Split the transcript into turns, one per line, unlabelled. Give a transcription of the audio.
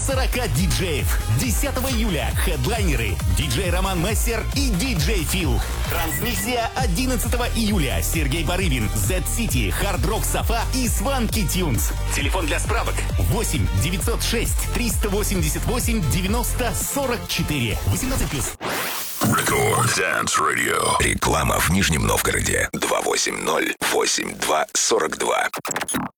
40 диджеев. 10 июля хедлайнеры диджей Роман Мессер и диджей Фил. Трансмиссия 11 июля. Сергей Барыбин, Z-City, Hard Rock Sofa и Swanky Tunes. Телефон для справок 8 906 388 90 44. 18+.
Record Dance Radio. Реклама в Нижнем Новгороде. 280-82-42.